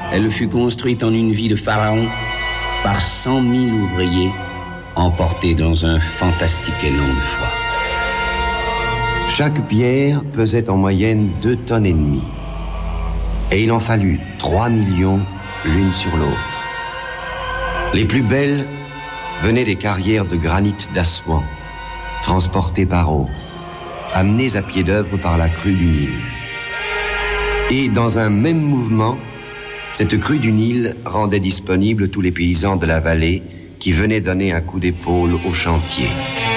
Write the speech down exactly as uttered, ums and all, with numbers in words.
Elle fut construite en une vie de pharaon par cent mille ouvriers emportés dans un fantastique élan de foi. Chaque pierre pesait en moyenne deux tonnes et demie. Et il en fallut trois millions l'une sur l'autre. Les plus belles venaient des carrières de granit d'Assouan, transportées par eau, amenées à pied d'œuvre par la crue du Nil. Et dans un même mouvement, cette crue du Nil rendait disponibles tous les paysans de la vallée qui venaient donner un coup d'épaule au chantier.